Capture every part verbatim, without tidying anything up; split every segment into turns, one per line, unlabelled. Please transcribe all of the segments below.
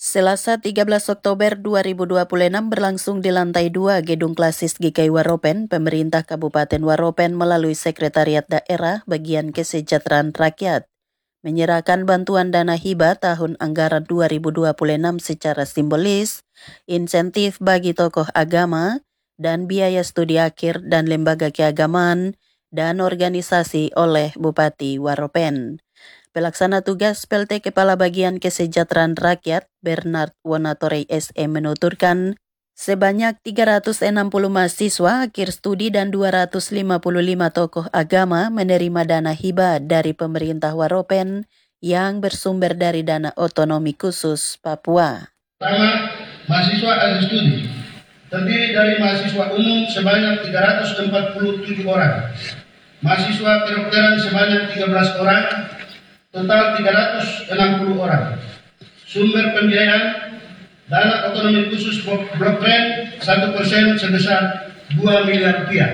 Selasa tiga belas Oktober dua ribu dua puluh enam berlangsung di lantai dua Gedung Klasis G K I Waropen, pemerintah Kabupaten Waropen melalui Sekretariat Daerah Bagian Kesejahteraan Rakyat menyerahkan bantuan dana hibah tahun anggaran dua ribu dua puluh enam secara simbolis, insentif bagi tokoh agama, dan biaya studi akhir dan lembaga keagamaan dan organisasi oleh Bupati Waropen. Pelaksana tugas P L T Kepala Bagian Kesejahteraan Rakyat Bernard Wonatorey S M menuturkan sebanyak tiga ratus enam puluh mahasiswa akhir studi dan dua ratus lima puluh lima tokoh agama menerima dana hibah dari pemerintah Waropen yang bersumber dari dana otonomi khusus Papua.
Pertama, mahasiswa akhir studi terdiri dari mahasiswa umum sebanyak tiga ratus empat puluh tujuh orang, mahasiswa kedokteran sebanyak tiga belas orang, total tiga ratus enam puluh orang. Sumber pembiayaan dana otonomi khusus Blok Rem satu persen sebesar dua miliar rupiah.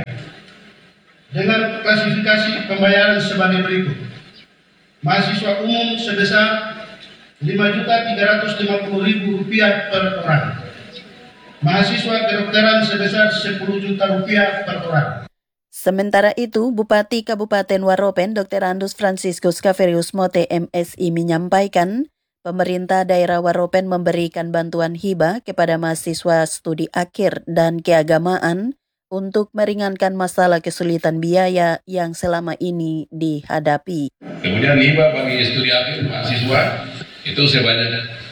Dengan klasifikasi pembayaran sebagai berikut. Mahasiswa umum sebesar lima juta tiga ratus lima puluh ribu rupiah per orang. Mahasiswa kedokteran sebesar sepuluh juta rupiah per orang.
Sementara itu, Bupati Kabupaten Waropen Doktor Andus Franciscus Kaverius Mote M Si menyampaikan, pemerintah daerah Waropen memberikan bantuan hibah kepada mahasiswa studi akhir dan keagamaan untuk meringankan masalah kesulitan biaya yang selama ini dihadapi.
Kemudian hibah bagi studi akhir mahasiswa itu sebanyak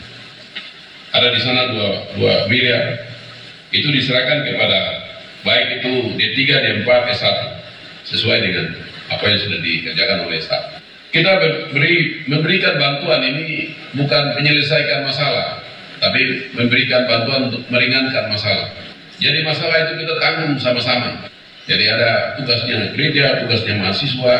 ada di sana dua miliar. Itu diserahkan kepada baik itu D tiga, D empat, S satu sesuai dengan apa yang sudah dikerjakan oleh staf. Kita beri, memberikan bantuan ini bukan menyelesaikan masalah, tapi memberikan bantuan untuk meringankan masalah. Jadi masalah itu kita tanggung sama-sama. Jadi ada tugasnya gereja, tugasnya mahasiswa,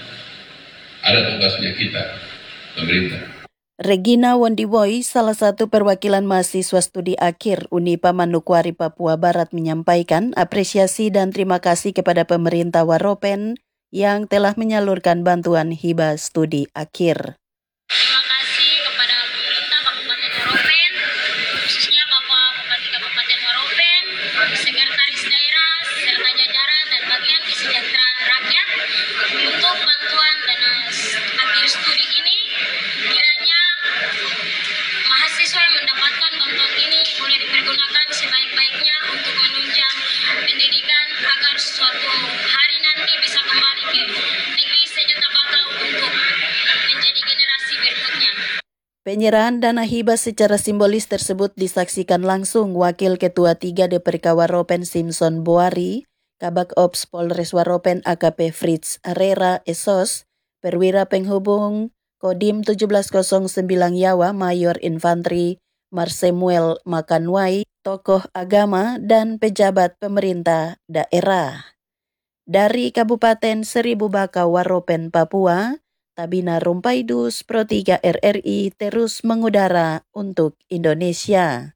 ada tugasnya kita, pemerintah.
Regina Wondiwoy, salah satu perwakilan mahasiswa studi akhir Unipa Manokwari Papua Barat menyampaikan apresiasi dan terima kasih kepada pemerintah Waropen yang telah menyalurkan bantuan hibah studi akhir.
Terima kasih kepada pemerintah Kabupaten Waropen, khususnya Bapak Bupati Kabupaten Waropen, Sekretaris Daerah, serta jajaran dan Bagian Kesejahteraan Rakyat untuk bantuan dana akhir studi ini. Kiranya mahasiswa yang mendapatkan bantuan ini boleh dipergunakan sebaik-baiknya untuk menunjang pendidikan agar suatu hari nanti bisa kembali ke negeri sejuta bakau untuk menjadi generasi berikutnya.
Penyerahan dana hibah secara simbolis tersebut disaksikan langsung Wakil Ketua tiga D P R K Waropen Simpson Boari, Kabak Ops Polres Waropen A K P Fritz Arera Esos, Perwira Penghubung Kodim tujuh belas nol sembilan Yawa Mayor Infantri Marsemuel Makanwai, tokoh agama dan pejabat pemerintah daerah. Dari Kabupaten Seribu Bakau Waropen Papua, Tabina Rumpaidus Pro tiga R R I terus mengudara untuk Indonesia.